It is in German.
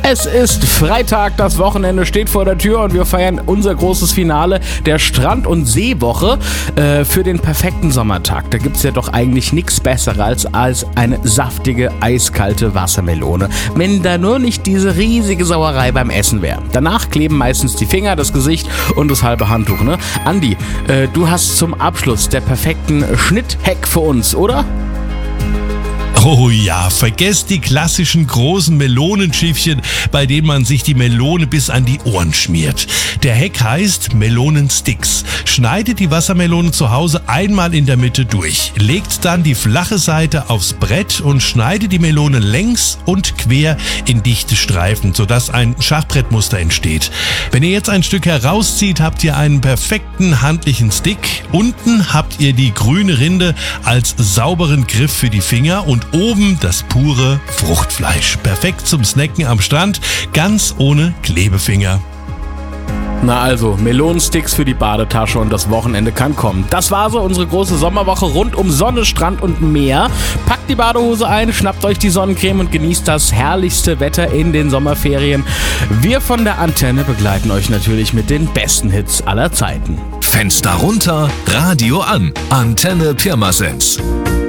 Es ist Freitag, das Wochenende steht vor der Tür und wir feiern unser großes Finale der Strand- und Seewoche für den perfekten Sommertag. Da gibt's ja doch eigentlich nichts Besseres als eine saftige, eiskalte Wassermelone. Wenn da nur nicht diese riesige Sauerei beim Essen wäre. Danach kleben meistens die Finger, das Gesicht und das halbe Handtuch, ne? Andi, du hast zum Abschluss der perfekten Schnitthack für uns, oder? Oh ja, vergesst die klassischen großen Melonenschiffchen, bei denen man sich die Melone bis an die Ohren schmiert. Der Hack heißt Melonensticks. Schneidet die Wassermelone zu Hause einmal in der Mitte durch. Legt dann die flache Seite aufs Brett und schneidet die Melone längs und quer in dichte Streifen, sodass ein Schachbrettmuster entsteht. Wenn ihr jetzt ein Stück herauszieht, habt ihr einen perfekten handlichen Stick. Unten habt ihr die grüne Rinde als sauberen Griff für die Finger und oben das pure Fruchtfleisch. Perfekt zum Snacken am Strand, ganz ohne Klebefinger. Na also, Melonensticks für die Badetasche und das Wochenende kann kommen. Das war so unsere große Sommerwoche rund um Sonne, Strand und Meer. Packt die Badehose ein, schnappt euch die Sonnencreme und genießt das herrlichste Wetter in den Sommerferien. Wir von der Antenne begleiten euch natürlich mit den besten Hits aller Zeiten. Fenster runter, Radio an. Antenne Pirmasens.